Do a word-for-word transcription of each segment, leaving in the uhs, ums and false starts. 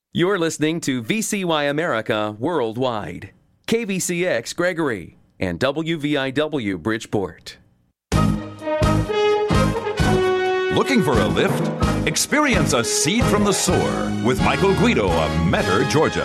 You're listening to V C Y America Worldwide, K V C X Gregory, and W V I W Bridgeport. Looking for a lift? Experience a seed from the sower with Michael Guido of Metter, Georgia.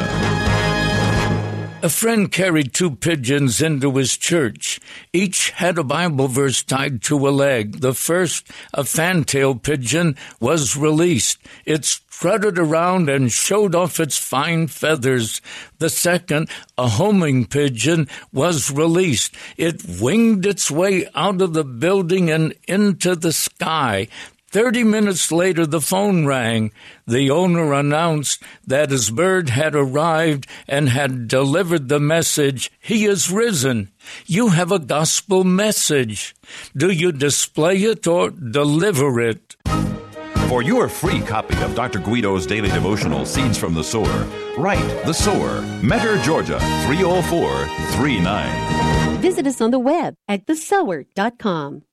A friend carried two pigeons into his church. Each had a Bible verse tied to a leg. The first, a fantail pigeon, was released. It strutted around and showed off its fine feathers. The second, a homing pigeon, was released. It winged its way out of the building and into the sky. Thirty minutes later, the phone rang. The owner announced that his bird had arrived and had delivered the message, "He is risen." You have a gospel message. Do you display it or deliver it? For your free copy of Doctor Guido's daily devotional, Seeds from the Sower, write The Sower, Metter, Georgia, three oh four three nine. Visit us on the web at the sower dot com.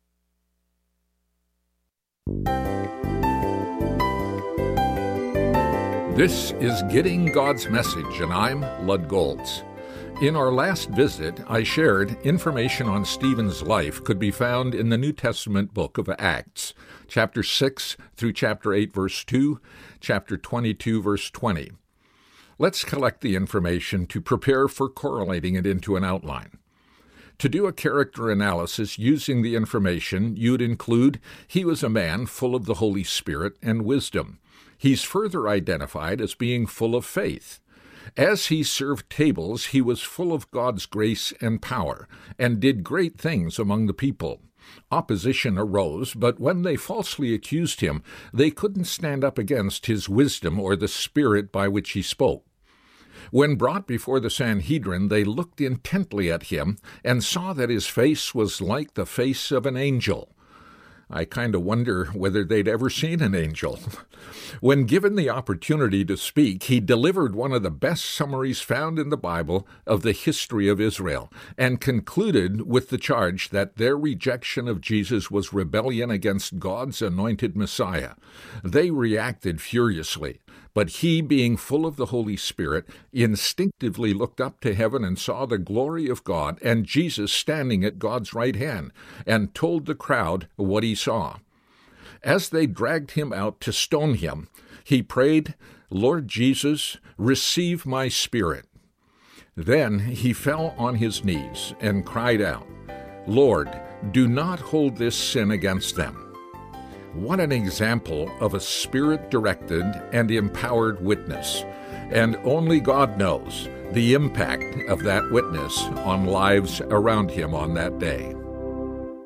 This is Getting God's Message, and I'm Lud Goltz. In our last visit, I shared information on Stephen's life could be found in the New Testament book of Acts, chapter six through chapter eight, verse two, chapter twenty-two, verse twenty. Let's collect the information to prepare for correlating it into an outline. To do a character analysis using the information, you'd include he was a man full of the Holy Spirit and wisdom. He's further identified as being full of faith. As he served tables, he was full of God's grace and power, and did great things among the people. Opposition arose, but when they falsely accused him, they couldn't stand up against his wisdom or the spirit by which he spoke. When brought before the Sanhedrin, they looked intently at him and saw that his face was like the face of an angel. I kind of wonder whether they'd ever seen an angel. When given the opportunity to speak, he delivered one of the best summaries found in the Bible of the history of Israel, and concluded with the charge that their rejection of Jesus was rebellion against God's anointed Messiah. They reacted furiously, but he, being full of the Holy Spirit, instinctively looked up to heaven and saw the glory of God and Jesus standing at God's right hand, and told the crowd what he saw. As they dragged him out to stone him, he prayed, "Lord Jesus, receive my spirit." Then he fell on his knees and cried out, "Lord, do not hold this sin against them." What an example of a spirit-directed and empowered witness. And only God knows the impact of that witness on lives around him on that day.